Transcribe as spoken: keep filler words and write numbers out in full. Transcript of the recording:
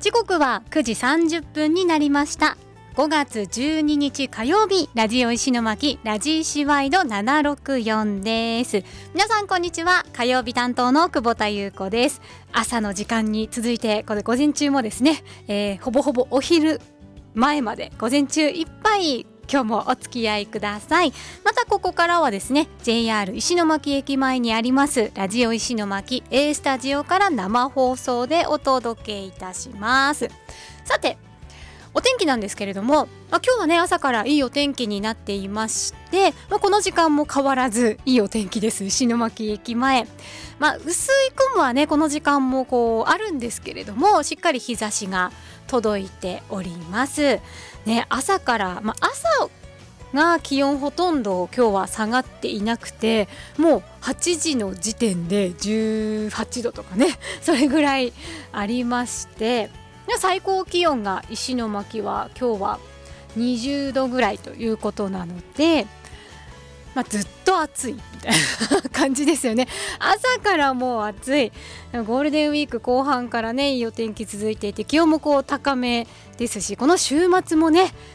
時刻はくじさんじゅっぷんになりました。ごがつじゅうににち火曜日、ラジオ石巻ラジ石ワイドななろくよんです。皆さんこんにちは。火曜日担当の久保田優子です。朝の時間に続いてこれ午前中もですね、えー、ほぼほぼお昼前まで午前中いっぱい今日もお付き合いください。またここからはですね ジェイアール 石巻駅前にありますラジオ石巻 A スタジオから生放送でお届けいたします。さてお天気なんですけれども、まあ、今日はね朝からいいお天気になっていまして、まあ、この時間も変わらずいいお天気です。石巻駅前、まあ、薄い雲はねこの時間もこうあるんですけれども、しっかり日差しが届いておりますね。朝から、まあ、朝が気温ほとんど今日は下がっていなくて、もうはちじの時点でじゅうはちどとかね、それぐらいありまして、最高気温が石巻は今日はにじゅうどぐらいということなので、まあ、ずっと暑いみたいな感じですよね。朝からもう暑い。ゴールデンウィーク後半からねいいお天気続いていて、気温もこう高めですし、この週末もね